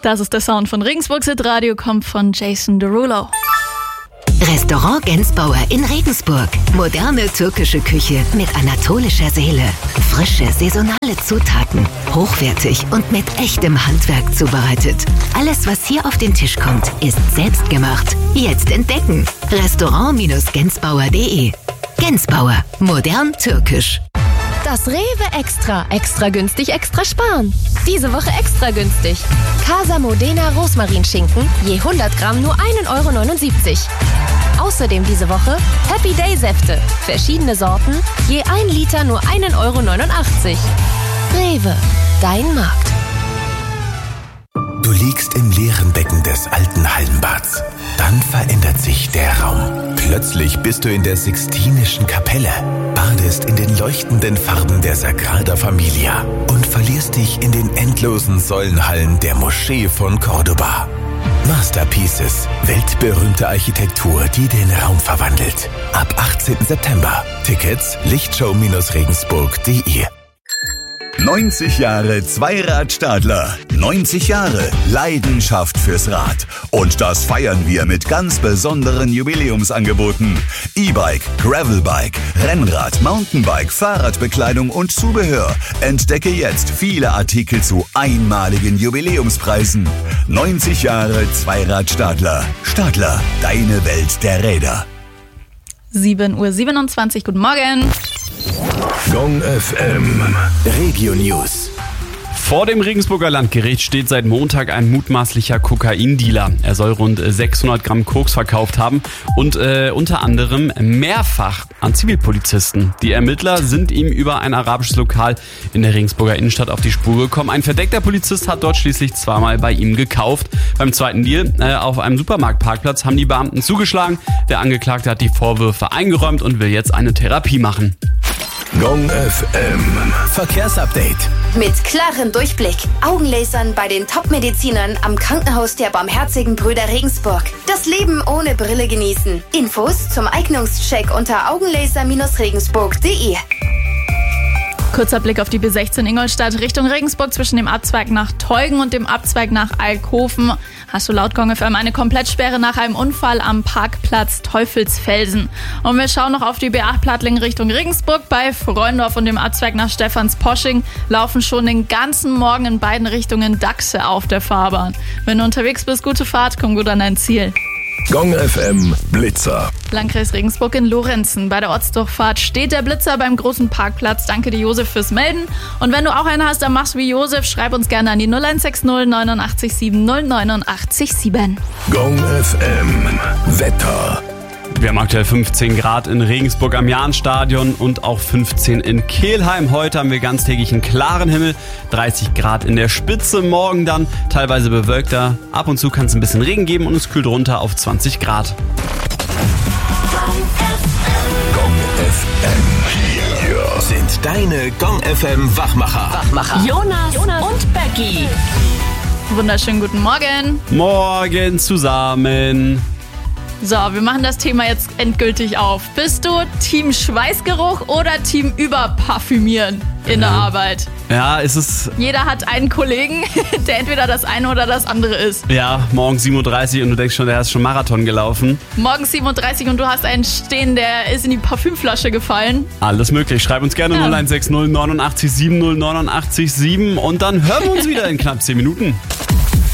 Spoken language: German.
Das ist der Sound von Regensburgs Radio, kommt von Jason Derulo. Restaurant Gensbauer in Regensburg. Moderne türkische Küche mit anatolischer Seele. Frische, saisonale Zutaten. Hochwertig und mit echtem Handwerk zubereitet. Alles, was hier auf den Tisch kommt, ist selbstgemacht. Jetzt entdecken. Restaurant-gensbauer.de. Gensbauer. Modern türkisch. Das Rewe Extra. Extra günstig, extra sparen. Diese Woche extra günstig. Casa Modena Rosmarinschinken, je 100 Gramm nur 1,79 €. Außerdem diese Woche Happy Day Säfte. Verschiedene Sorten, je 1 Liter nur 1,89 €. Rewe, dein Markt. Du liegst im leeren Becken des alten Hallenbads. Dann verändert sich der Raum. Plötzlich bist du in der Sixtinischen Kapelle, badest in den leuchtenden Farben der Sagrada Familia und verlierst dich in den endlosen Säulenhallen der Moschee von Cordoba. Masterpieces, weltberühmte Architektur, die den Raum verwandelt. Ab 18. September. Tickets lichtshow-regensburg.de. 90 Jahre Zweirad-Stadler. 90 Jahre Leidenschaft fürs Rad. Und das feiern wir mit ganz besonderen Jubiläumsangeboten. E-Bike, Gravelbike, Rennrad, Mountainbike, Fahrradbekleidung und Zubehör. Entdecke jetzt viele Artikel zu einmaligen Jubiläumspreisen. 90 Jahre Zweirad-Stadler. Stadler, deine Welt der Räder. 7:27 Uhr, guten Morgen. Gong FM. Regio News. Vor dem Regensburger Landgericht steht seit Montag ein mutmaßlicher Kokaindealer. Er soll rund 600 Gramm Koks verkauft haben und unter anderem mehrfach an Zivilpolizisten. Die Ermittler sind ihm über ein arabisches Lokal in der Regensburger Innenstadt auf die Spur gekommen. Ein verdeckter Polizist hat dort schließlich zweimal bei ihm gekauft. Beim zweiten Deal auf einem Supermarktparkplatz haben die Beamten zugeschlagen. Der Angeklagte hat die Vorwürfe eingeräumt und will jetzt eine Therapie machen. Gong FM. Verkehrsupdate. Mit klarem Durchblick. Augenlasern bei den Top-Medizinern am Krankenhaus der Barmherzigen Brüder Regensburg. Das Leben ohne Brille genießen. Infos zum Eignungscheck unter augenlaser-regensburg.de. Kurzer Blick auf die B16 Ingolstadt Richtung Regensburg zwischen dem Abzweig nach Teugen und dem Abzweig nach Alkoven. Hast du laut Gong FM eine Komplettsperre nach einem Unfall am Parkplatz Teufelsfelsen. Und wir schauen noch auf die B8 Plattlingen Richtung Regensburg. Bei Freundorf und dem Abzweig nach Stephansposching laufen schon den ganzen Morgen in beiden Richtungen Dachse auf der Fahrbahn. Wenn du unterwegs bist, gute Fahrt, komm gut an dein Ziel. Gong FM Blitzer. Landkreis Regensburg in Lorenzen. Bei der Ortsdurchfahrt steht der Blitzer beim großen Parkplatz. Danke dir, Josef, fürs Melden. Und wenn du auch einen hast, dann machst du wie Josef. Schreib uns gerne an die 0160 89 7 089 7. Gong FM Wetter. Wir haben aktuell 15 Grad in Regensburg am Jahnstadion und auch 15 in Kelheim. Heute haben wir ganztägig einen klaren Himmel, 30 Grad in der Spitze. Morgen dann teilweise bewölkter. Ab und zu kann es ein bisschen Regen geben und es kühlt runter auf 20 Grad. Gong FM. Hier sind deine Gong FM Wachmacher. Jonas und Becky. Wunderschönen guten Morgen. Morgen zusammen. So, wir machen das Thema jetzt endgültig auf. Bist du Team Schweißgeruch oder Team Überparfümieren in der Arbeit? Ja, es ist... Jeder hat einen Kollegen, der entweder das eine oder das andere ist. Ja, morgens 7:30 Uhr und du denkst schon, der ist schon Marathon gelaufen. Morgens 7:30 Uhr und du hast einen stehen, der ist in die Parfümflasche gefallen. Alles möglich. Schreib uns gerne 0160 89 7 089 7 und dann hören wir uns wieder in knapp 10 Minuten.